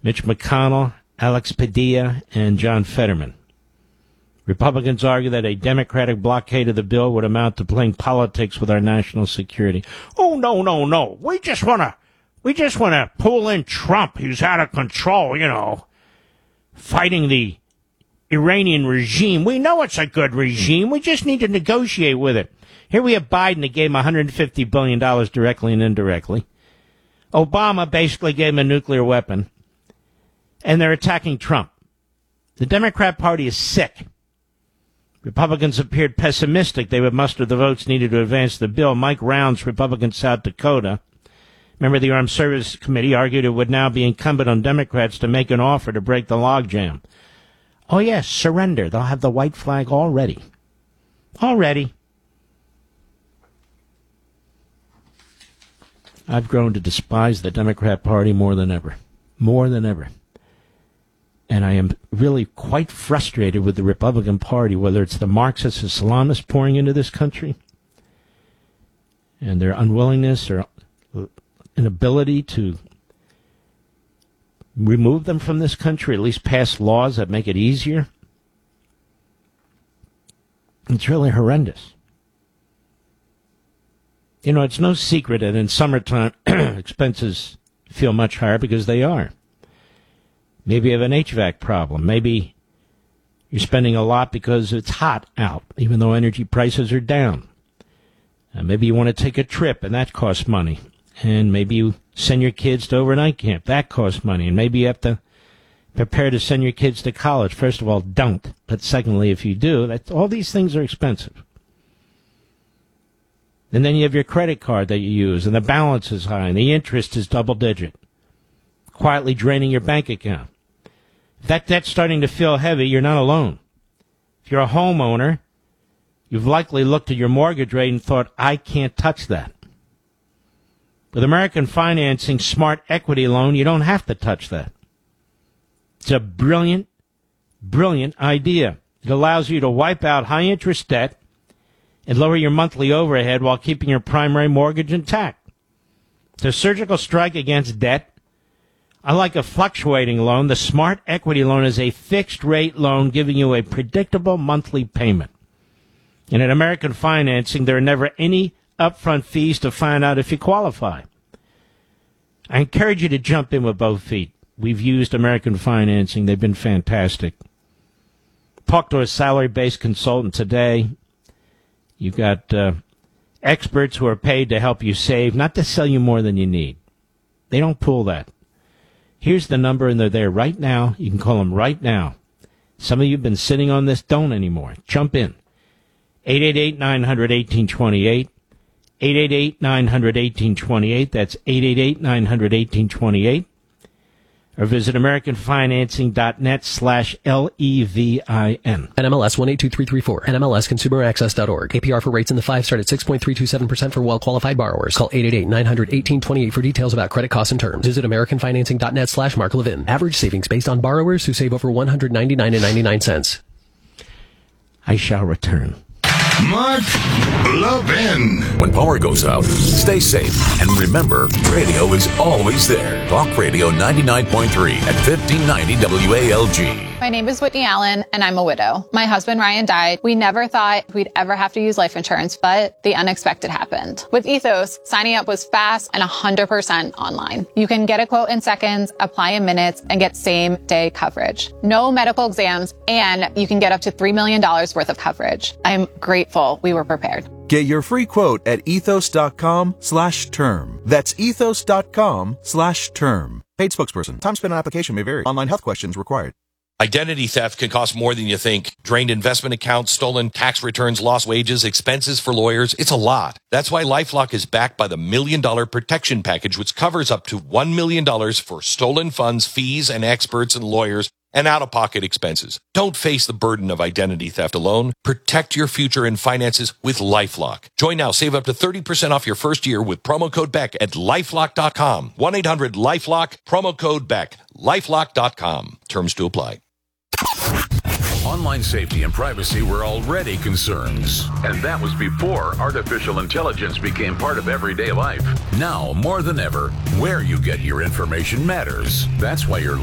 Mitch McConnell, Alex Padilla, and John Fetterman. Republicans argue that a Democratic blockade of the bill would amount to playing politics with our national security. Oh, no. We just want to pull in Trump. He's out of control, fighting the Iranian regime. We know it's a good regime. We just need to negotiate with it. Here we have Biden that gave him $150 billion directly and indirectly. Obama basically gave him a nuclear weapon. And they're attacking Trump. The Democrat Party is sick. Republicans appeared pessimistic they would muster the votes needed to advance the bill. Mike Rounds, Republican South Dakota, member of the Armed Services Committee, argued it would now be incumbent on Democrats to make an offer to break the logjam. Oh, yes, surrender. They'll have the white flag already. I've grown to despise the Democrat Party more than ever. And I am really quite frustrated with the Republican Party, whether it's the Marxist Islamists pouring into this country and their unwillingness or inability to remove them from this country, at least pass laws that make it easier. It's really horrendous. It's no secret that in summertime expenses feel much higher because they are. Maybe you have an HVAC problem. Maybe you're spending a lot because it's hot out, even though energy prices are down. Maybe you want to take a trip, and that costs money. And maybe you send your kids to overnight camp. That costs money. And maybe you have to prepare to send your kids to college. First of all, don't. But secondly, if you do, all these things are expensive. And then you have your credit card that you use, and the balance is high, and the interest is double-digit, quietly draining your bank account. If that debt's starting to feel heavy, you're not alone. If you're a homeowner, you've likely looked at your mortgage rate and thought, I can't touch that. With American Financing Smart Equity Loan, you don't have to touch that. It's a brilliant idea. It allows you to wipe out high-interest debt and lower your monthly overhead while keeping your primary mortgage intact. It's a surgical strike against debt. Unlike a fluctuating loan, the Smart Equity Loan is a fixed-rate loan giving you a predictable monthly payment. And at American Financing, there are never any upfront fees to find out if you qualify. I encourage you to jump in with both feet. We've used American Financing. They've been fantastic. Talk to a salary-based consultant today. You've got experts who are paid to help you save, not to sell you more than you need. They don't pull that. Here's the number, and they're there right now. You can call them right now. Some of you have been sitting on this. Don't anymore. Jump in. 888-900-1828. 888-900-1828. That's 888-900-1828. Or visit AmericanFinancing.net/LEVIN. NMLS 182334. NMLSConsumerAccess.org. APR for rates in the 5 start at 6.327% for well-qualified borrowers. Call 888-900-1828 for details about credit costs and terms. Visit AmericanFinancing.net/Mark Levin. Average savings based on borrowers who save over $199.99. I shall return. Mark Levin. When power goes out, stay safe. And remember, radio is always there. Talk Radio 99.3 at 1590 WALG. My name is Whitney Allen, and I'm a widow. My husband, Ryan, died. We never thought we'd ever have to use life insurance, but the unexpected happened. With Ethos, signing up was fast and 100% online. You can get a quote in seconds, apply in minutes, and get same-day coverage. No medical exams, and you can get up to $3 million worth of coverage. I'm grateful we were prepared. Get your free quote at ethos.com/term. That's ethos.com/term. Paid spokesperson. Time spent on application may vary. Online health questions required. Identity theft can cost more than you think. Drained investment accounts, stolen tax returns, lost wages, expenses for lawyers. It's a lot. That's why LifeLock is backed by the $1 Million Protection Package, which covers up to $1 million for stolen funds, fees, and experts and lawyers, and out-of-pocket expenses. Don't face the burden of identity theft alone. Protect your future and finances with LifeLock. Join now. Save up to 30% off your first year with promo code BECK at LifeLock.com. 1-800-LifeLock, promo code BECK. LifeLock.com. Terms to apply. Online safety and privacy were already concerns. And that was before artificial intelligence became part of everyday life. Now, more than ever, where you get your information matters. That's why your